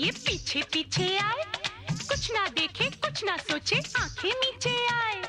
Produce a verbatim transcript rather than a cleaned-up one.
ये पीछे पीछे आए, कुछ ना देखे कुछ ना सोचे आंखें नीचे आए।